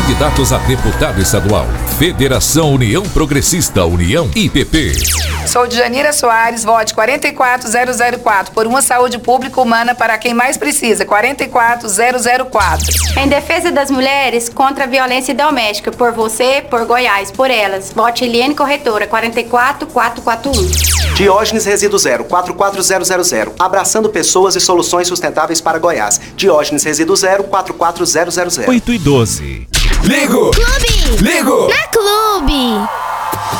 Candidatos a deputado estadual. Federação União Progressista, União IPP. Sou de Janira Soares, vote 44004, por uma saúde pública humana para quem mais precisa, 44004. Em defesa das mulheres, contra a violência doméstica, por você, por Goiás, por elas. Vote Eliane Corretora, 44441. Diógenes Resíduo Zero, 44000. Abraçando pessoas e soluções sustentáveis para Goiás. Diógenes Resíduo Zero, 44000. 8 e 12. Ligo! Clube! Ligo! Na Clube!